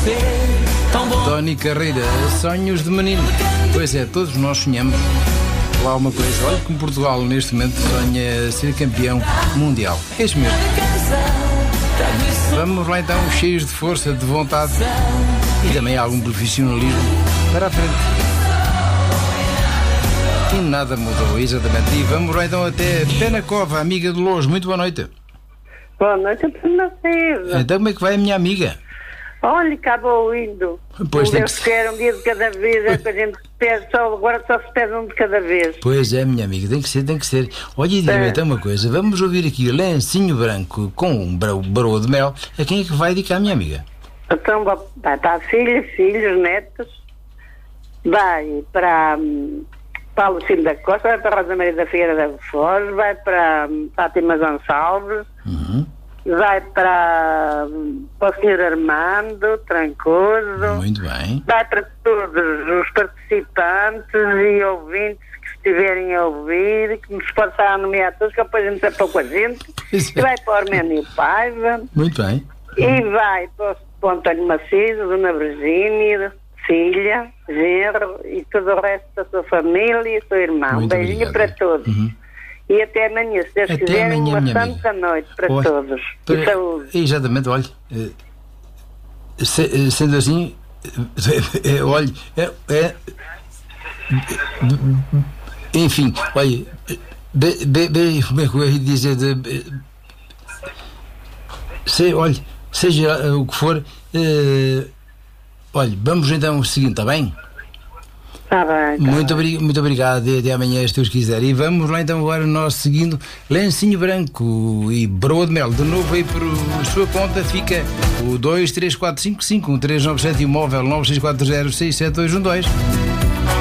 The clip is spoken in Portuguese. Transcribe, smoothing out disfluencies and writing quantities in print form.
Tony Carreira, sonhos de menino. Pois é, todos nós sonhamos lá uma coisa. Olha como Portugal neste momento sonha ser campeão mundial. É isso mesmo. Vamos lá então, cheios de força, de vontade e também algum profissionalismo para a frente. E nada mudou, exatamente. E vamos lá então até Penacova, amiga de Lourdes. Muito boa noite. Boa noite, Princesa. Então como é que vai a minha amiga? Olha, acabou indo. Pois tem que Deus quer, um dia de cada vez, é que a gente pede, agora só se pede um de cada vez. Pois é, minha amiga, tem que ser, tem que ser. Olha, e diga-me então uma coisa, vamos ouvir aqui Lencinho Branco com um broa de mel. A quem é que vai dedicar, minha amiga? Então vai para a filha, filhos, netos, vai para a Lucília da Costa, vai para a Rosa Maria da Figueira da Foz, vai para Fátima Gonçalves, vai para o Sr. Armando Trancoso. Muito bem. Vai para todos os participantes e ouvintes que estiverem a ouvir, que nos possam nomear todos, que depois a gente é pouco a gente. E vai para o Arménio Paiva. Muito bem. E vai para o António Macido, Dona Virgínia, filha, genro e todo o resto da sua família e seu irmão. Muito Beijinho obrigado. para todos. E até amanhã, se Deus Até quiser, amanhã, uma minha santa noite para Olha, todos. E saúde. Exatamente, olha. Sendo assim, olha, enfim, olha, como é que eu ia dizer? Olha, seja o que for, olha, vamos então o seguinte, está bem? Está bem. Muito obrigado, até amanhã, se Deus quiser. E vamos lá então agora nós seguindo Lencinho Branco e broa de mel. De novo aí por sua conta fica o 23455 1397 e o móvel 96406712.